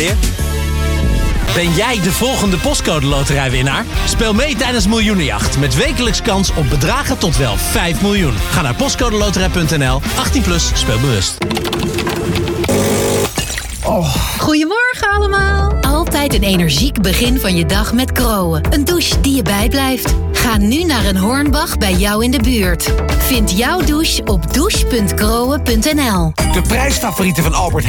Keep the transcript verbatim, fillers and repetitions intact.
leer. Ben jij de volgende postcode loterijwinnaar? Speel mee tijdens Miljoenenjacht met wekelijks kans op bedragen tot wel vijf miljoen. Ga naar postcodeloterij punt n l. achttien plus, speel bewust. Oh. Goedemorgen allemaal. Altijd een energiek begin van je dag met Kroon. Een douche die je bijblijft. Ga nu naar een Hornbach bij jou in de buurt. Vind jouw douche op douche punt kroon punt n l. De prijsfavorieten van Albert Heijn